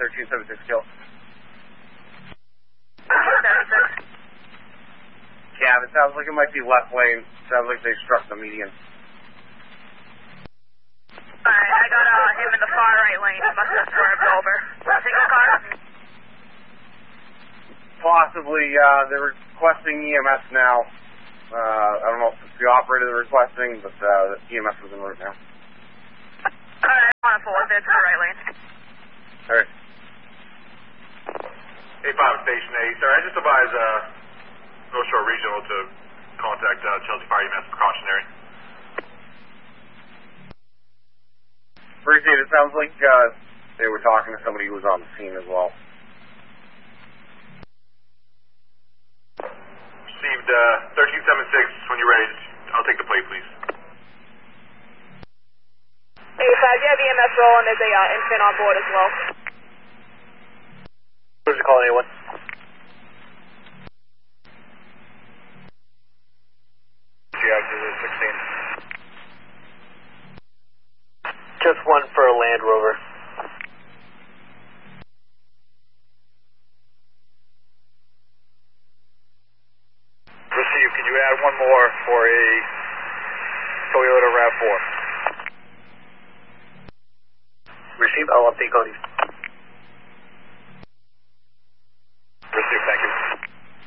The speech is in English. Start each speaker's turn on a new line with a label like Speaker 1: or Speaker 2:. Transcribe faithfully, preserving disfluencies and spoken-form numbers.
Speaker 1: thirteen seventy-six kill.
Speaker 2: seventy-six.
Speaker 1: Yeah, it sounds like it might be left lane. Sounds like they struck the median.
Speaker 2: Alright, I got uh, him in the far right lane. Must have swerved over. Single car?
Speaker 1: Possibly, uh, they're requesting E M S now. Uh, I don't know if it's the operator they're requesting, but uh, the E M S is en route now.
Speaker 2: Alright, I want to pull it there to the right lane.
Speaker 1: Alright.
Speaker 3: A five Station A. Sir, I just advise uh, North Shore Regional to contact uh, Chelsea Fire E M S precautionary.
Speaker 1: Appreciate it. Sounds like uh, they were talking to somebody who was on the scene as well.
Speaker 3: Received uh, thirteen seventy-six. When you're ready, I'll take the plate, please.
Speaker 2: A five, you have E M S rolling. There's a uh, infant on board as well.
Speaker 4: Where's the call, anyone?
Speaker 3: sixteen.
Speaker 4: Just one for a Land Rover.
Speaker 3: Receive. Can you add one more for a Toyota RAV four?
Speaker 4: Receive, I'll update Cody.
Speaker 3: Receive, thank you.